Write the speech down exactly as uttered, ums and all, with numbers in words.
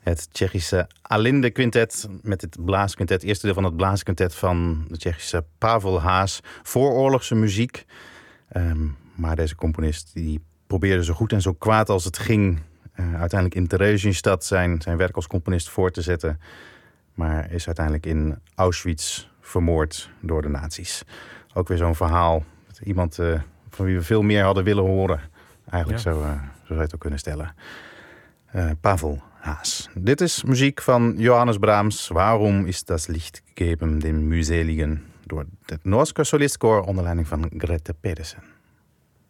Het Tsjechische Alinde Quintet met het blaasquintet. Het eerste deel van het blaasquintet van de Tsjechische Pavel Haas. Vooroorlogse muziek. Um, maar deze componist die probeerde zo goed en zo kwaad als het ging... Uh, uiteindelijk in Theresienstadt zijn, zijn werk als componist voor te zetten. Maar is uiteindelijk in Auschwitz vermoord door de nazi's. Ook weer zo'n verhaal. Iemand uh, van wie we veel meer hadden willen horen. Eigenlijk ja. zo, uh, zo zou je het ook kunnen stellen. Uh, Pavel Haas. Dit is muziek van Johannes Brahms. Waarom is das Licht gegeben dem Mühseligen? Door het Noorse solistkoor onder leiding van Grete Pedersen.